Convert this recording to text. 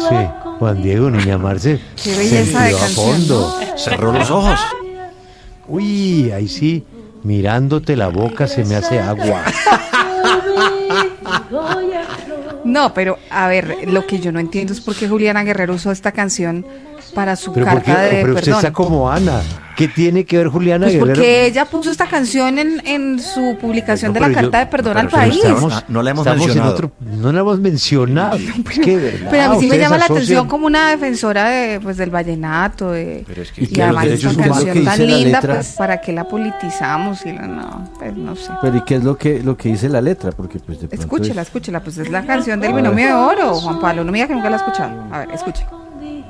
Sí, Juan Diego, niña Marce. Qué belleza de sentido a canción, fondo. Cerró los ojos. Uy, ahí sí, mirándote la boca se me hace agua. No, pero a ver, lo que yo no entiendo es por qué Juliana Guerrero usó esta canción para su Pero, ¿por qué? carta de Pero usted perdón. está como Ana. ¿Qué tiene que ver Juliana Pues Guerrero? porque ella puso esta canción en su publicación No, de la pero yo- carta de perdón al pero país. no la hemos Estamos en mencionado. no la hemos mencionado. Es que, de verdad, Pero a mí sí me ustedes llama la asocian- atención como una defensora de, pues, del vallenato, Pero es que- y ¿Y qué además es lo que- esta eso es lo canción que tan dice la linda, letra? pues para qué la politizamos y no, pues no sé. Pero ¿y qué es lo que dice la letra? Porque pues de pronto Escúchela, pues es la canción del Binomio de Oro, Juan Pablo, no me diga que nunca la ha escuchado. A ver, escuche.